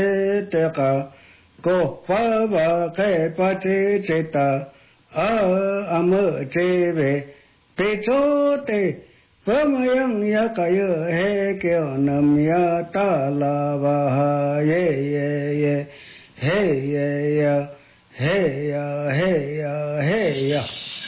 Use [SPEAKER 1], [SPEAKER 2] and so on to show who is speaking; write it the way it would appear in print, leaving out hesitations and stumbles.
[SPEAKER 1] te ka ko pa ba khe pa te che ta ama che ve pe cho te pa ma yang ya ka ye he ke nam ya ta la ba ye ye hey ya hey ya hey ya hey ya